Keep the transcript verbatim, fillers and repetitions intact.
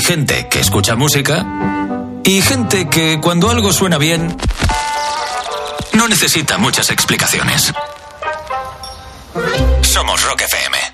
gente que escucha música y gente que cuando algo suena bien no necesita muchas explicaciones. Somos Rock F M.